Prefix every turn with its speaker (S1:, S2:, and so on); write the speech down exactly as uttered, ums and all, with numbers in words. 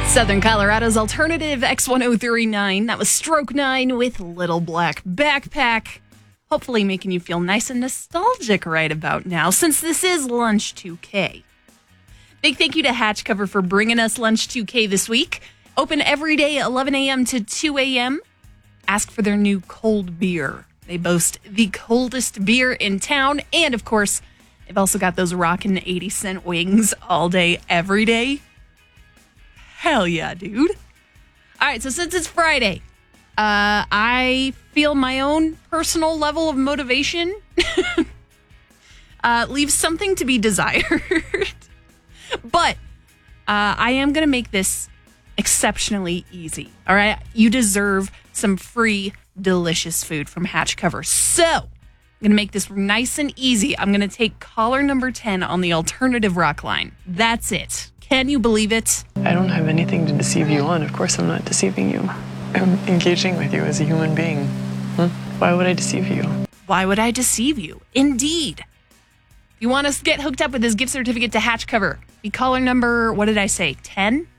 S1: Southern Colorado's alternative X ten thirty-nine. That was Stroke nine with Little Black Backpack. Hopefully making you feel nice and nostalgic right about now, since this is Lunch two K. Big thank you to Hatch Cover for bringing us Lunch two K this week. Open every day eleven a.m. to two a.m. Ask for their new cold beer. They boast the coldest beer in town. And, of course, they've also got those rockin' eighty cent wings all day, every day. Hell yeah, dude. All right, so since it's Friday, uh, I feel my own personal level of motivation uh, leaves something to be desired. But uh, I am going to make this exceptionally easy, all right? You deserve some free, delicious food from Hatch Cover. So I'm going to make this nice and easy. I'm going to take caller number ten on the alternative rock line. That's it. Can you believe it?
S2: I don't have anything to deceive you on. Of course I'm not deceiving you. I'm engaging with you as a human being. Hmm? Why would I deceive you?
S1: Why would I deceive you? Indeed. If you want to get hooked up with this gift certificate to Hatch Cover, be caller number, what did I say, ten?